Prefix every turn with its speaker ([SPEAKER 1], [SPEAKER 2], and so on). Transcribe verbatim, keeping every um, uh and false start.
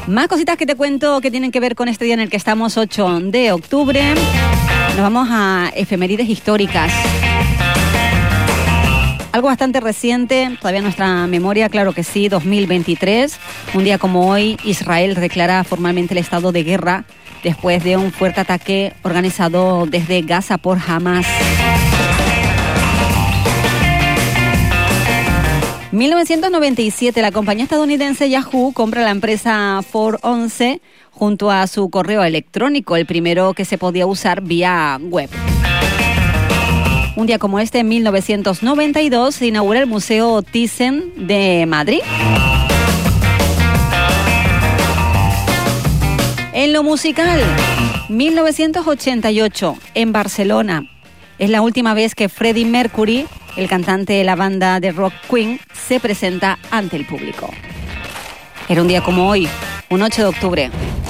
[SPEAKER 1] Más cositas que te cuento que tienen que ver con este día en el que estamos, ocho de octubre. Nos vamos a efemérides históricas. Algo bastante reciente, todavía en nuestra memoria, claro que sí, dos mil veintitrés. Un día como hoy, Israel declara formalmente el estado de guerra después de un fuerte ataque organizado desde Gaza por Hamas. mil novecientos noventa y siete, la compañía estadounidense Yahoo compra la empresa Ford once junto a su correo electrónico, el primero que se podía usar vía web. Un día como este, en mil novecientos noventa y dos, se inaugura el Museo Thyssen de Madrid. En lo musical, mil novecientos ochenta y ocho, en Barcelona. Es la última vez que Freddie Mercury, el cantante de la banda de rock Queen, se presenta ante el público. Era un día como hoy, un ocho de octubre.